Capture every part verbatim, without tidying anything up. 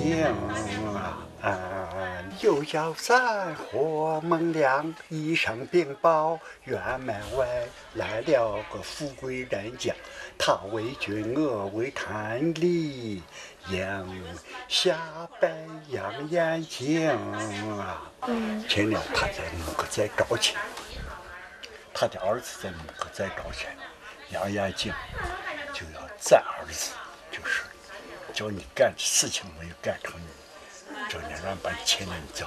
景啊，又要山火猛亮，一声禀报辕门外来了个富贵人家，他为君我为贪利，应下白养眼睛啊。嗯，前两他在门口在高前，他的儿子在门口在高前养眼睛，就要赞儿子，就是叫你干的事情没有干成，叫你让把钱人走。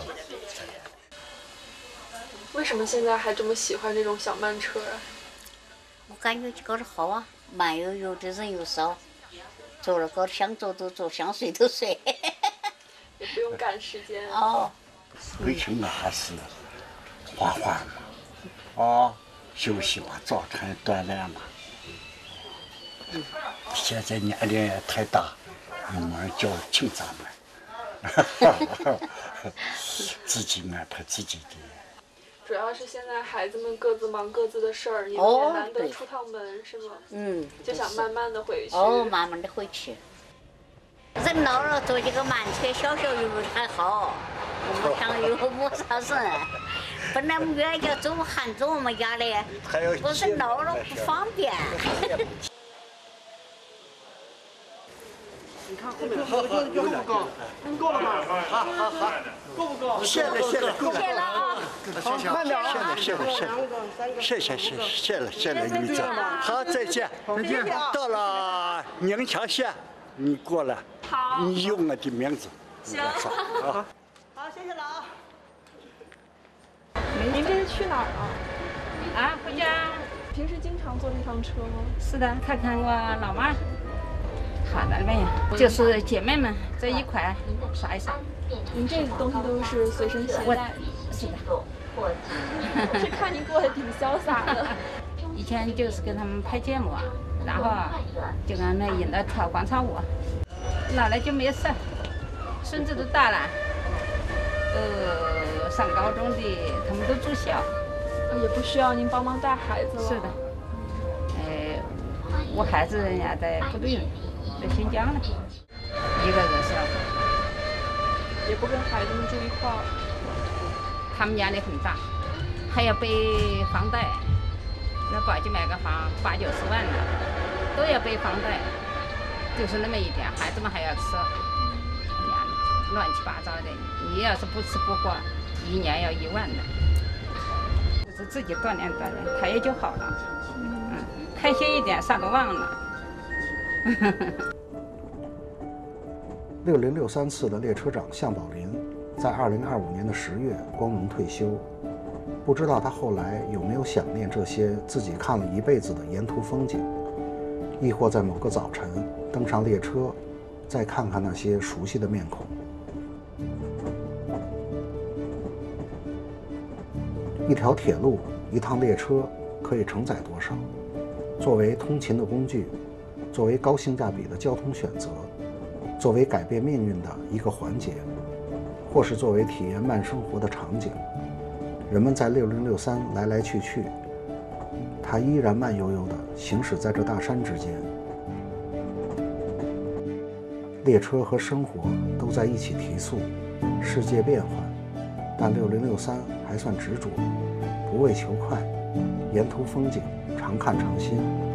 为什么现在还这么喜欢这种小慢车啊？ 我感觉搞得好啊，慢悠悠的人又少，坐了搞得想坐都坐，想睡都睡。 也不用赶时间。 哦。 回去我还是画画嘛，哦，休息嘛，早晨锻炼嘛。嗯，现在年龄也太大，有没人叫请咱们，自己安排自己的。 主要是现在孩子们各自忙各自的事儿，你们也难得出趟门，是吗？嗯，就想慢慢的回去。 哦，慢慢的回去。人老了，坐这个慢车，小小油路还好，我们想有没啥事。本来我们原要走汉走我们家的，不是老了不方便。 你看后面好好够不够？够了吗？好好好，够不够？ 谢了谢了，够了。 谢了啊！ 好，慢点啊！ 谢了谢了谢谢谢谢谢了谢了李总，好再见再见。 到了宁强县，你过来， 好， 你用我的名字。 行。 好， 好，谢谢了啊。 您这是去哪儿啊？ 啊，回家。 平时经常坐这趟车吗？ 是的，看看我老妈。好的呗，就是姐妹们在一块耍一耍。 您这东西都是随身携带的？ 是的。 是看您过得挺潇洒的。 以前就是跟他们拍节目，然后就跟他们引导跳广场舞。老了就没事，孙子都大了，呃，上高中的，他们都住校， 也不需要您帮忙带孩子了。 是的。呃，我孩子人家在部队。在新疆呢，一个人生活， 也不跟孩子们住一块儿。 他们压力很大，还要背房贷，那宝鸡买个房八九十万呢，都要背房贷，就是那么一点，孩子们还要吃，哎呀，乱七八糟的。你要是不吃不喝，一年要一万的。就是自己锻炼锻炼，他也就好了。嗯，开心一点，啥都忘了。 六零六三次的列车长向宝林，在二零二五年的十月光荣退休。不知道他后来有没有想念这些自己看了一辈子的沿途风景，亦或在某个早晨登上列车，再看看那些熟悉的面孔。一条铁路，一趟列车可以承载多少？作为通勤的工具，作为高性价比的交通选择，作为改变命运的一个环节，或是作为体验慢生活的场景，人们在六零六三来来去去，它依然慢悠悠地行驶在这大山之间。列车和生活都在一起提速，世界变幻，但六零六三还算执着，不为求快，沿途风景常看常新。